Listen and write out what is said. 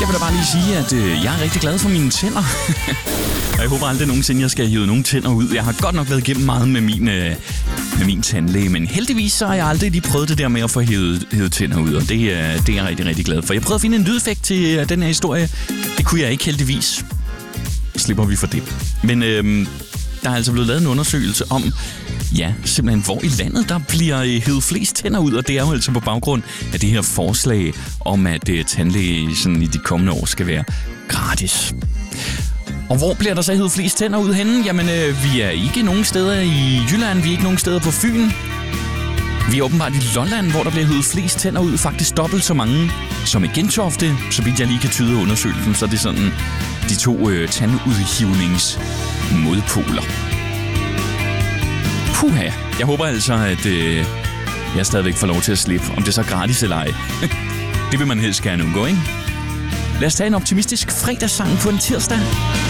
Jeg vil da bare lige sige, at jeg er rigtig glad for mine tænder. Og jeg håber aldrig nogensinde, jeg skal hive nogle tænder ud. Jeg har godt nok været igennem meget med min tandlæge, men heldigvis så har jeg aldrig lige prøvet det der med at få hævet tænder ud, og det er jeg rigtig, rigtig glad for. Jeg prøvede at finde en lydeffekt til den her historie. Det kunne jeg ikke heldigvis. Slipper vi for det. Men der er altså blevet lavet en undersøgelse om, ja, simpelthen hvor i landet der bliver hævet flest tænder ud, og det er jo altså på baggrund af det her forslag om, at tandlæge sådan i de kommende år skal være gratis. Og hvor bliver der så hævet flest tænder ud henne? Jamen, vi er ikke nogen steder i Jylland, vi er ikke nogen steder på Fyn. Vi er åbenbart i Lolland, hvor der bliver hævet flest tænder ud, faktisk dobbelt så mange som i Gentofte, så vidt jeg lige kan tyde undersøgelsen, så det er sådan de to tandudhivningsmodpoler. Puha, jeg håber altså, at jeg stadigvæk får lov til at slippe, om det er så gratis eller ej. Det vil man helst gerne undgå, ikke? Lad os tage en optimistisk fredagssang på en tirsdag.